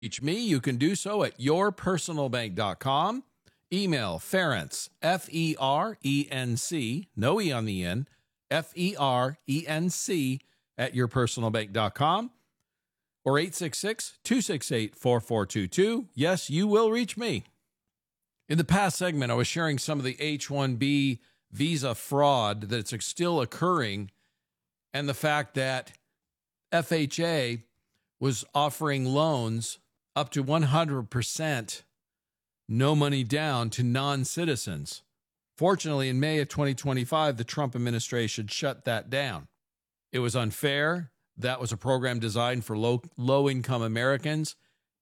Reach me, you can do so at yourpersonalbank.com. Email Ferenc, F-E-R-E-N-C, no E on the end, F-E-R-E-N-C at yourpersonalbank.com or 866-268-4422. Yes, you will reach me. In the past segment, I was sharing some of the H-1B visa fraud that's still occurring and the fact that FHA was offering loans up to 100% no money down to non-citizens. Fortunately, in May of 2025, the Trump administration shut that down. It was unfair. That was a program designed for low-income Americans.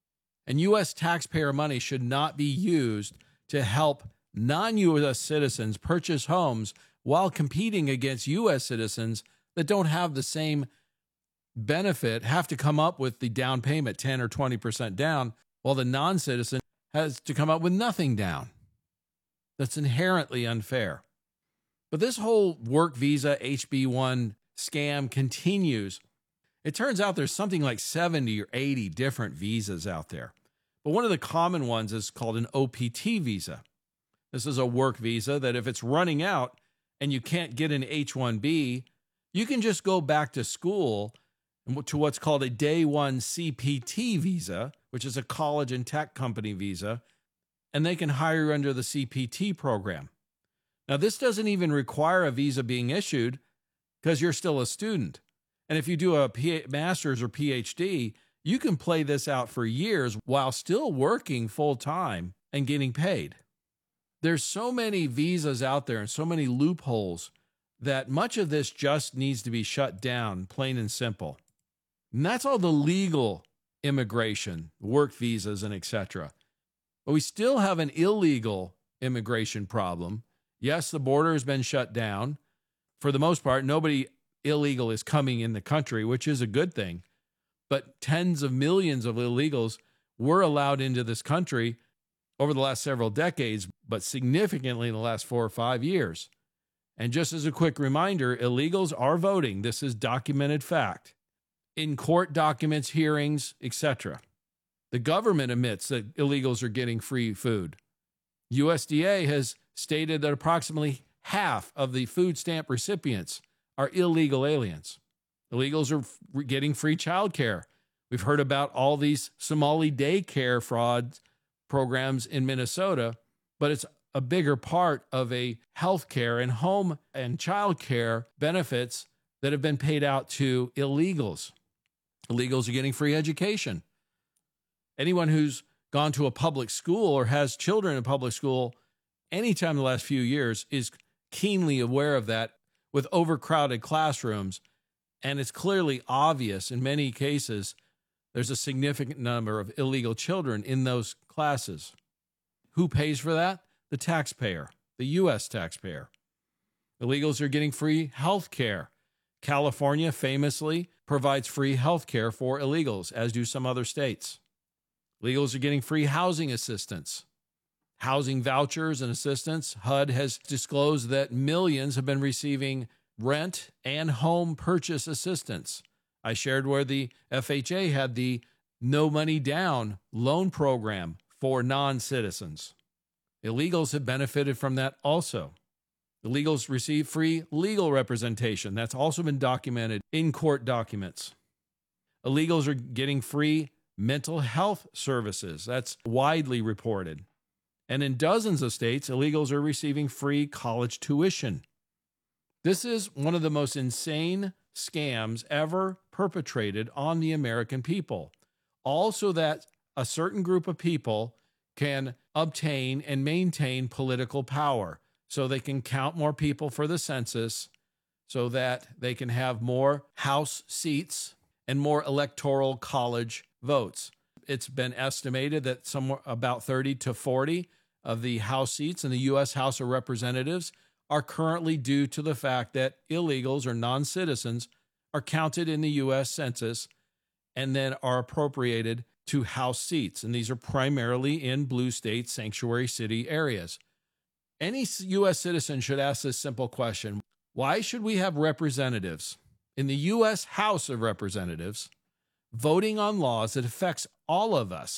And U.S. taxpayer money should not be used to help non-U.S. citizens purchase homes while competing against U.S. citizens that don't have the same benefit, have to come up with the down payment, 10 or 20% down, while the non-citizen has to come up with nothing down. That's inherently unfair. But this whole work visa HB1 scam continues. It turns out there's something like 70 or 80 different visas out there. But one of the common ones is called an OPT visa. This is a work visa that if it's running out and you can't get an H-1B, you can just go back to school to what's called a Day 1 CPT visa, which is a college and tech company visa, and they can hire you under the CPT program. Now, this doesn't even require a visa being issued because you're still a student. And if you do a master's or PhD, you can play this out for years while still working full-time and getting paid. There's so many visas out there and so many loopholes that much of this just needs to be shut down, plain and simple. And that's all the legal immigration, work visas, and etc. But we still have an illegal immigration problem. Yes, the border has been shut down. For the most part, nobody illegal is coming in the country, which is a good thing. But tens of millions of illegals were allowed into this country over the last several decades, but significantly in the last 4 or 5 years. And just as a quick reminder, illegals are voting. This is documented fact. In court documents, hearings, etc. The government admits that illegals are getting free food. USDA has stated that approximately half of the food stamp recipients are illegal aliens. Illegals are getting free child care. We've heard about all these Somali daycare fraud programs in Minnesota, but it's a bigger part of a health care and home and child care benefits that have been paid out to illegals. Illegals are getting free education. Anyone who's gone to a public school or has children in public school anytime in the last few years is keenly aware of that with overcrowded classrooms. And it's clearly obvious in many cases there's a significant number of illegal children in those classes. Who pays for that? The taxpayer, the U.S. taxpayer. Illegals are getting free health care. California famously provides free health care for illegals, as do some other states. Illegals are getting free housing assistance. Housing vouchers and assistance. HUD has disclosed that millions have been receiving rent and home purchase assistance. I shared where the FHA had the no money down loan program for non-citizens. Illegals have benefited from that also. Illegals receive free legal representation. That's also been documented in court documents. Illegals are getting free mental health services. That's widely reported. And in dozens of states, illegals are receiving free college tuition. This is one of the most insane scams ever perpetrated on the American people. All so that a certain group of people can obtain and maintain political power, so they can count more people for the census, so that they can have more House seats and more electoral college votes. It's been estimated that somewhere about 30 to 40 of the House seats in the U.S. House of Representatives are currently due to the fact that illegals or non-citizens are counted in the U.S. Census and then are appropriated to House seats. And these are primarily in blue state sanctuary city areas. Any U.S. citizen should ask this simple question: why should we have representatives in the U.S. House of Representatives voting on laws that affects all of us